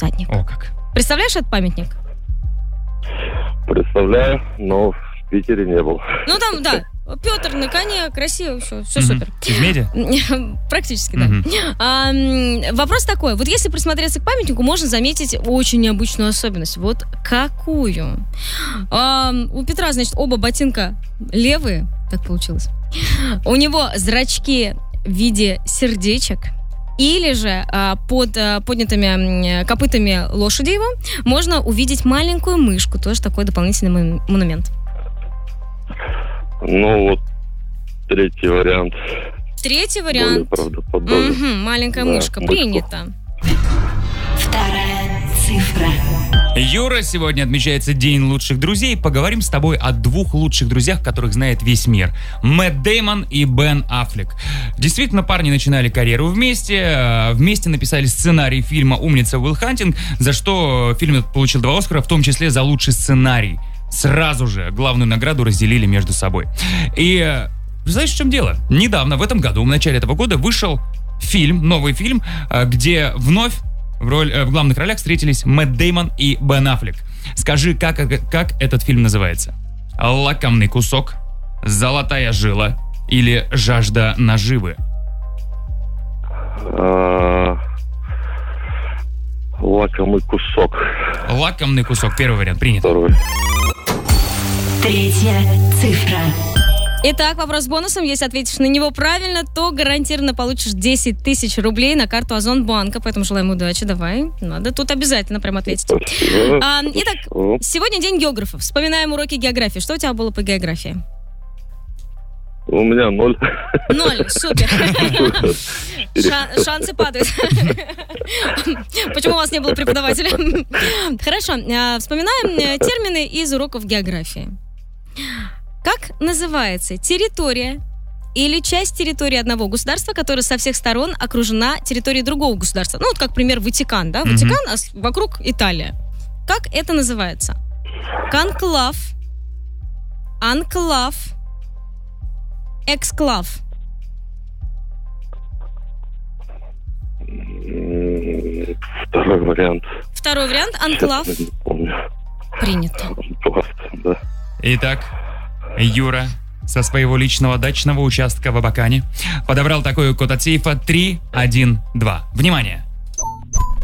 всадник. О, как. Представляешь этот памятник? Представляю, но в Питере не был. Ну, там, да. Петр на коне, красиво, все супер. Из меди? Практически, да. Вопрос такой. Вот если присмотреться к памятнику, можно заметить очень необычную особенность. Вот какую? У Петра, значит, оба ботинка левые. Так получилось. У него зрачки в виде сердечек. Или же под поднятыми копытами лошади его можно увидеть маленькую мышку. Тоже такой дополнительный монумент. Ну, вот третий вариант. Третий вариант. Маленькая мышка. Мышку. Принято. Вторая цифра. Юра, сегодня отмечается День лучших друзей. Поговорим с тобой о двух лучших друзьях, которых знает весь мир. Мэтт Дэймон и Бен Аффлек. Действительно, парни начинали карьеру вместе. Вместе написали сценарий фильма «Умница Уилл Хантинг», за что фильм получил 2 Оскара, в том числе за лучший сценарий. Сразу же главную награду разделили между собой. И знаешь, в чем дело? Недавно, в этом году, в начале этого года, вышел новый фильм, где вновь в главных ролях встретились Мэтт Дэймон и Бен Аффлек. Скажи, как этот фильм называется? «Лакомный кусок», «Золотая жила» или «Жажда наживы»? Лакомый кусок. «Лакомный кусок». Первый вариант. Принято. Второй. Третья цифра. Итак, вопрос с бонусом. Если ответишь на него правильно, то гарантированно получишь 10 тысяч рублей на карту Озонбанка. Поэтому желаем удачи. Давай. Надо тут обязательно прям ответить. Итак, сегодня день географов. Вспоминаем уроки географии. Что у тебя было по географии? У меня 0. 0, супер. Шансы падают. Почему у вас не было преподавателя? Хорошо, вспоминаем термины из уроков географии. Как называется территория или часть территории одного государства, которая со всех сторон окружена территорией другого государства? Ну, вот как пример Ватикан, да? Ватикан, а вокруг Италия. Как это называется? Конклав, анклав, эксклав. Второй вариант. Второй вариант, анклав. Честно, не помню. Принято. Анклав, да. Итак, Юра со своего личного дачного участка в Абакане подобрал такой код от сейфа 312. Внимание!